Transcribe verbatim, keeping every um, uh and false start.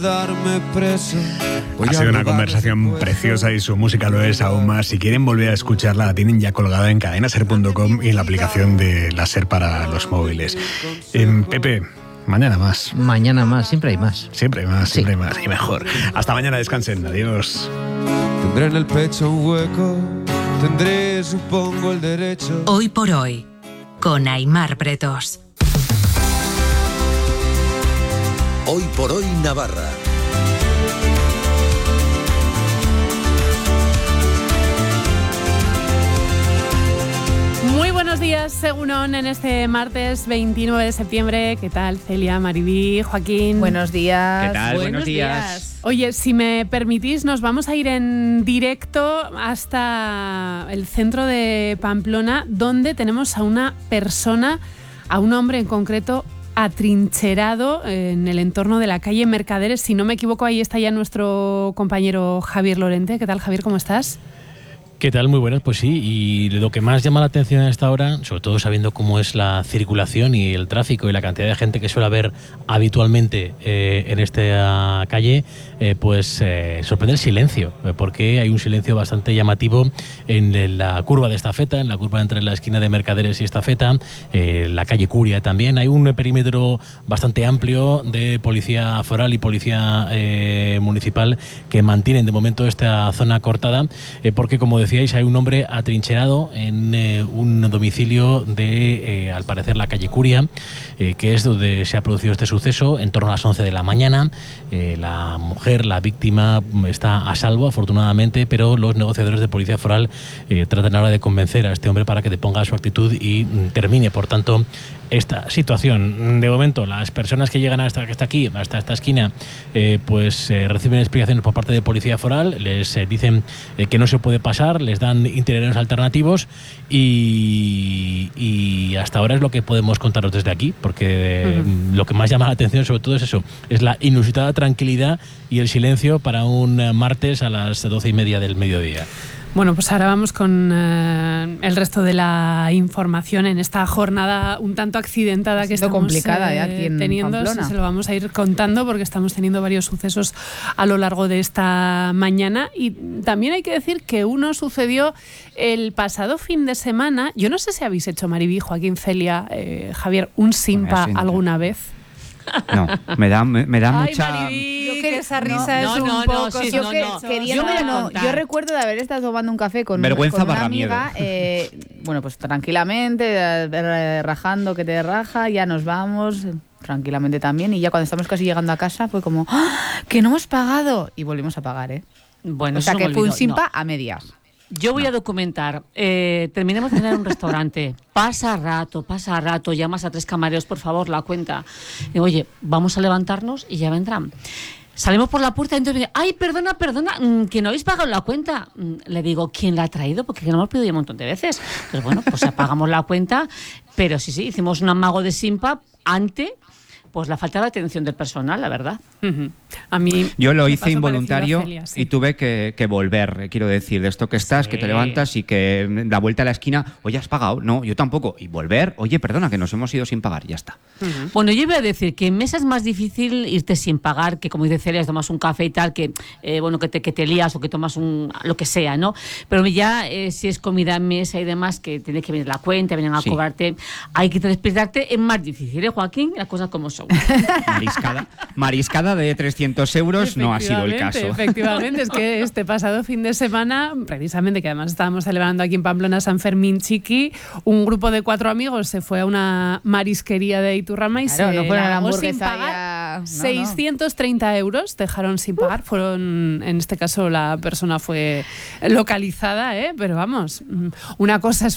Darme preso. Ha sido una conversación preciosa y su música lo es aún más. Si quieren volver a escucharla, la tienen ya colgada en cadena ser punto com y en la aplicación de la SER para los móviles. Eh, Pepe, mañana más. Mañana más, siempre hay más. Siempre hay más, Sí. siempre hay más y mejor. Hasta mañana, descansen. Adiós. Tendré en el pecho un hueco, tendré, supongo, el derecho. Hoy por hoy, con Aimar Pretos. Hoy por hoy Navarra. Muy buenos días, Según en este martes veintinueve de septiembre. ¿Qué tal, Celia, Maribí, Joaquín? Buenos días. ¿Qué tal? Buenos, Buenos días. días. Oye, si me permitís, nos vamos a ir en directo hasta el centro de Pamplona, donde tenemos a una persona, a un hombre en concreto, atrincherado en el entorno de la calle Mercaderes. Si no me equivoco, ahí está ya nuestro compañero Javier Lorente. ¿Qué tal, Javier? ¿Cómo estás? ¿Qué tal? Muy buenas, pues sí, y lo que más llama la atención a esta hora, sobre todo sabiendo cómo es la circulación y el tráfico y la cantidad de gente que suele haber habitualmente eh, en esta calle, eh, pues eh, sorprende el silencio, eh, porque hay un silencio bastante llamativo en la curva de Estafeta, en la curva entre la esquina de Mercaderes y Estafeta, eh, la calle Curia también. Hay un perímetro bastante amplio de policía foral y policía eh, municipal que mantienen de momento esta zona cortada, eh, porque como decía, hay un hombre atrincherado en eh, un domicilio de, eh, al parecer, la calle Curia, eh, que es donde se ha producido este suceso, en torno a las once de la mañana. Eh, la mujer, la víctima, está a salvo, afortunadamente, pero los negociadores de policía foral eh, tratan ahora de convencer a este hombre para que deponga su actitud y mm, termine, por tanto, esta situación. De momento, las personas que llegan hasta, hasta aquí, hasta esta esquina, eh, pues eh, reciben explicaciones por parte de policía foral, les eh, dicen eh, que no se puede pasar, les dan itinerarios alternativos y, y hasta ahora es lo que podemos contaros desde aquí, porque uh-huh. lo que más llama la atención sobre todo es eso, es la inusitada tranquilidad y el silencio para un martes a las doce y media del mediodía. Bueno, pues ahora vamos con eh, el resto de la información en esta jornada un tanto accidentada que estamos complicada, eh, ¿eh? Aquí en teniendo. Pamplona. Se lo vamos a ir contando porque estamos teniendo varios sucesos a lo largo de esta mañana. Y también hay que decir que uno sucedió el pasado fin de semana. Yo no sé si habéis hecho, Maribí, Joaquín, Celia, eh, Javier, un simpa Bueno, alguna vez. No, me da, me, me da Ay, mucha... Maribí, Yo que que- esa no, risa no, es un no, no, poco... sí, yo no, que- no. quería- Yo no, voy a no, contar. yo recuerdo de haber estado tomando un café con, Vergüenza con una barra amiga, eh, bueno, pues tranquilamente, eh, rajando que te raja, ya nos vamos, tranquilamente también, y ya cuando estamos casi llegando a casa fue como, ¡ah! ¡Que no hemos pagado! Y volvimos a pagar, ¿eh? Bueno, O sea eso que me fue un olvidó. simpa No. a medias. Yo voy a documentar. Eh, terminemos de cenar en un restaurante. Pasa rato, pasa rato. Llamas a tres camareros, por favor, la cuenta. Y, oye, vamos a levantarnos y ya vendrán. Salimos por la puerta y entonces me dice, ay, perdona, perdona, mm, que no habéis pagado la cuenta. Mm, Le digo, ¿quién la ha traído? Porque lo hemos pedido ya un montón de veces. Pues bueno, pues pagamos la cuenta. Pero sí, sí, hicimos un amago de simpa ante... pues la falta de atención del personal, la verdad. Uh-huh. A mí Yo lo me hice pasó involuntario parecido a Celia, sí. y tuve que, que volver, quiero decir, de esto que estás, Sí. que te levantas y que la vuelta a la esquina, oye, ¿has pagado? No, yo tampoco. Y volver, oye, perdona, que nos hemos ido sin pagar, ya está. Uh-huh. Bueno, yo iba a decir que en mesa es más difícil irte sin pagar, que como dice Celia, tomas un café y tal, que eh, bueno que te, que te lías o que tomas un lo que sea, ¿no? Pero ya eh, si es comida en mesa y demás, que tienes que venir la cuenta, vienen a Sí. cobrarte, hay que despertarte, es más difícil, ¿eh, Joaquín? Las cosas como son. Mariscada, mariscada de trescientos euros no ha sido el caso. Efectivamente, es que este pasado fin de semana, precisamente, que además estábamos celebrando aquí en Pamplona San Fermín Chiqui, un grupo de cuatro amigos se fue a una marisquería de Iturrama y Claro, se no fueron a la largó sin hamburguesa pagar. ya- no, no. seiscientos treinta euros dejaron sin pagar. Fueron, en este caso, la persona fue localizada, ¿eh? Pero vamos, una cosa es